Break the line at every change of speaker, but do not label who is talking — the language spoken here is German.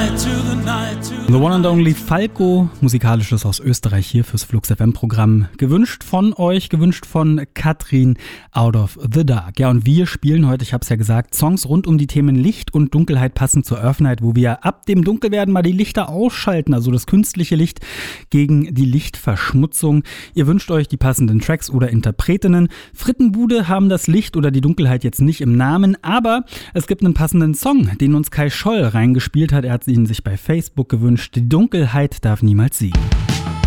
The one and only Falco, musikalisches aus Österreich hier fürs Flux FM Programm. Gewünscht von euch, gewünscht von Katrin, Out of the Dark. Ja, und wir spielen heute, ich habe es ja gesagt, Songs rund um die Themen Licht und Dunkelheit passend zur Earth Night, wo wir ab dem Dunkelwerden mal die Lichter ausschalten, also das künstliche Licht gegen die Lichtverschmutzung. Ihr wünscht euch die passenden Tracks oder Interpretinnen. Frittenbude haben das Licht oder die Dunkelheit jetzt nicht im Namen, aber es gibt einen passenden Song, den uns Kai Scholl reingespielt hat. Er hat ihn sich bei Facebook gewünscht. Die Dunkelheit darf niemals siegen.